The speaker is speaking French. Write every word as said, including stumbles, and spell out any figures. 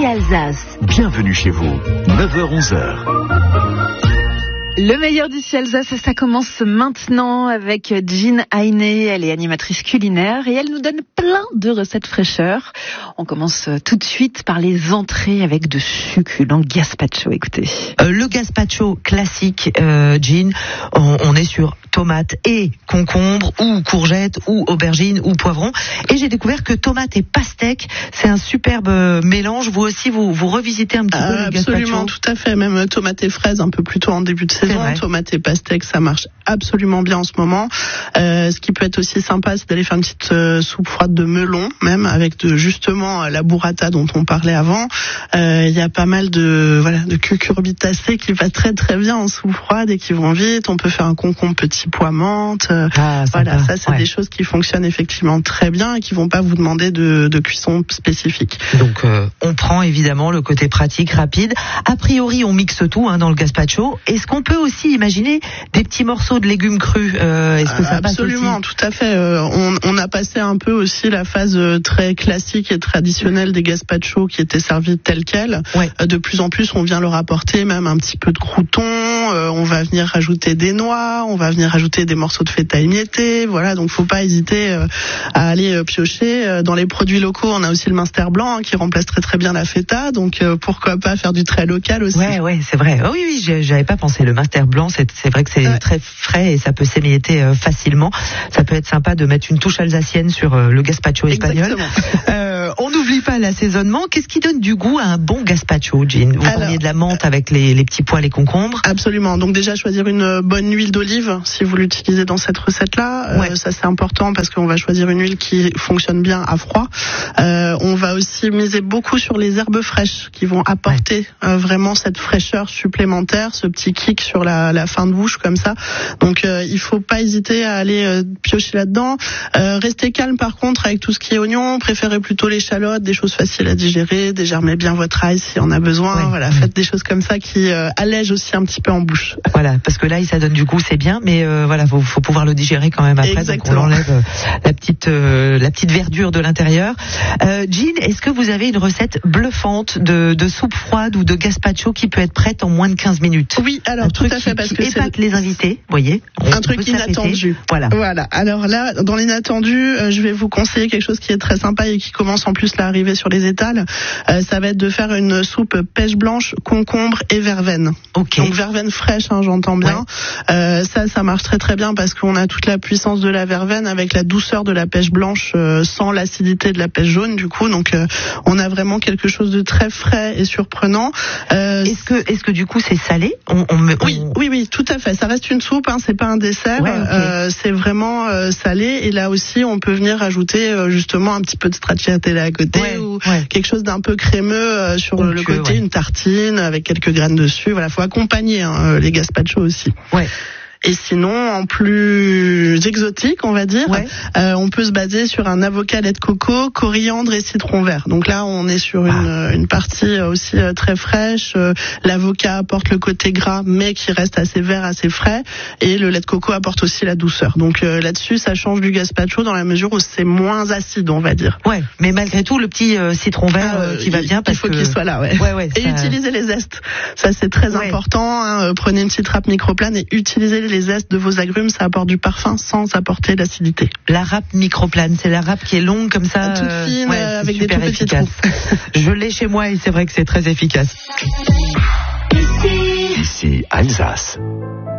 Alsace. Bienvenue chez vous, neuf heures onze heures. Le meilleur d'ici Alsace, ça commence maintenant avec Jean Heiné. Elle est animatrice culinaire et elle nous donne plein de recettes fraîcheur. On commence tout de suite par les entrées avec de succulents gazpacho. Écoutez. Euh, le gazpacho classique, euh, Jean, on, on est sur tomates et concombre ou courgettes ou aubergines ou poivrons. Et j'ai découvert que tomates et pastèques, c'est un superbe mélange. Vous aussi, vous, vous revisitez un petit euh, peu le gazpacho. Absolument, tout à fait. Même tomates et fraises un peu plus tôt en début de saison. Tomates et pastèques, ça marche absolument bien en ce moment. Euh, ce qui peut être aussi sympa, c'est d'aller faire une petite euh, soupe froide de melon, même avec de, justement la burrata dont on parlait avant. Il euh, y a pas mal de voilà de cucurbitacées qui va très très bien en soupe froide et qui vont vite. On peut faire un concombre petit pois menthe. Euh, ah, voilà, ça c'est ouais. des choses qui fonctionnent effectivement très bien et qui vont pas vous demander de, de cuisson spécifique. Donc euh, on prend évidemment le côté pratique, rapide. A priori, on mixe tout hein, dans le gazpacho. Est-ce qu'on peut aussi imaginer des petits morceaux de légumes crus? euh, Est-ce que ça passe aussi? Absolument, tout à fait. Euh, on, on a passé un peu aussi la phase très classique et traditionnelle des gazpachos qui étaient servis tels quels. Ouais. Euh, de plus en plus, on vient leur apporter même un petit peu de croûtons. Euh, on va venir rajouter des noix. On va venir rajouter des morceaux de feta émiettés. Voilà, donc faut pas hésiter euh, à aller euh, piocher. Euh, dans les produits locaux, on a aussi le minster blanc hein, qui remplace très très bien la feta. Donc euh, pourquoi pas faire du très local aussi. Ouais, ouais, c'est vrai. Oh, oui, oui, j'avais pas pensé. Le minster blanc, c'est, c'est vrai que c'est ouais. très frais et ça peut s'émietter euh, facilement. Ça peut être sympa de mettre une touche alsacienne sur euh, le gazpacho espagnol. Euh, on n'oublie pas l'assaisonnement. Qu'est-ce qui donne du goût à un bon gazpacho, Jean? Vous Alors, parliez de la menthe avec les, les petits pois, les concombres. Absolument. Donc déjà choisir une bonne huile d'olive si vous l'utilisez dans cette recette-là. Ouais. Euh, ça c'est important parce qu'on va choisir une huile qui fonctionne bien à froid. Euh, on va aussi miser beaucoup sur les herbes fraîches qui vont apporter ouais. euh, vraiment cette fraîcheur supplémentaire, ce petit kick sur la, la fin de bouche comme ça. Donc euh, il faut pas hésiter à aller euh, piocher là-dedans. Euh, restez calme par contre avec tout ce qui est oignon. Préférez plutôt l'échalote, des choses faciles à digérer. Dégermez bien votre ail si on a besoin. Ouais. Voilà, faites des choses comme ça qui euh, allègent aussi un petit peu en bouche. Voilà, parce que là, ça donne du goût, c'est bien, mais euh, voilà, faut, faut pouvoir le digérer quand même après. Exactement. Donc on enlève euh, la petite euh, la petite verdure de l'intérieur. Euh, Jean, est-ce que vous avez une recette bluffante de, de soupe froide ou de gazpacho qui peut être prête en moins de quinze minutes? Oui, alors un tout à fait, qui, parce qui que épate c'est les invités, voyez. On, un truc inattendu. Voilà. Voilà. Alors là, dans l'inattendu, euh, je vais vous conseiller quelque chose qui est très sympa et qui commence en plus là à arriver sur les étals. Euh, ça va être de faire une soupe pêche blanche, concombre et verveine. Ok. Donc verveine fraîche, hein, j'entends bien. Ouais. Euh, ça, ça marche très très bien parce qu'on a toute la puissance de la verveine avec la douceur de la pêche blanche, euh, sans l'acidité de la pêche jaune du coup. Donc euh, on a vraiment quelque chose de très frais et surprenant. Euh, est-ce que, est-ce que du coup c'est salé? on, on, on... Oui, oui, oui, tout à fait. Ça reste une soupe, hein, c'est pas un dessert. Ouais, okay. euh, c'est vraiment euh, salé. Et là aussi, on peut venir rajouter euh, justement un petit peu de stracciatella à côté ouais, ou ouais. quelque chose d'un peu crémeux euh, sur Onctueux, le côté, ouais. une tartine avec quelques graines dessus. Voilà, faut accompagner hein, les gazpachos aussi. Ouais. Et sinon, en plus exotique, on va dire, ouais. euh, on peut se baser sur un avocat lait de coco, coriandre et citron vert. Donc là, on est sur une, ah. une partie aussi très fraîche. L'avocat apporte le côté gras, mais qui reste assez vert, assez frais. Et le lait de coco apporte aussi la douceur. Donc euh, là-dessus, ça change du gazpacho dans la mesure où c'est moins acide, on va dire. Ouais, mais malgré tout, le petit euh, citron vert ah, euh, qui va bien parce il faut que... qu'il soit là, ouais. ouais, ouais et ça... utilisez les zestes. Ça, c'est très ouais. important. Hein. Prenez une petite râpe microplane et utilisez les zestes de vos agrumes, ça apporte du parfum sans apporter l'acidité. La râpe microplane, c'est la râpe qui est longue comme ça, toute fine, ouais, euh, avec des tout petits trous. Je l'ai chez moi et c'est vrai que c'est très efficace. Ici Alsace.